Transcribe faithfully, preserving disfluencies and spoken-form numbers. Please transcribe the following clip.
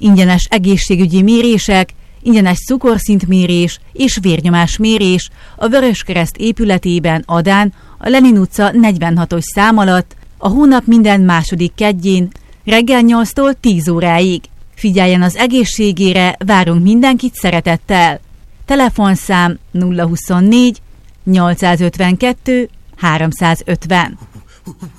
Ingyenes egészségügyi mérések, ingyenes cukorszintmérés és vérnyomásmérés a Vöröskereszt épületében Adán, a Lenin utca negyvenhatos szám alatt, a hónap minden második kedjén, reggel nyolctól tíz óráig. Figyeljen az egészségére, várunk mindenkit szeretettel. Telefonszám nulla huszonnégy nyolcszázötvenkettő háromszázötven.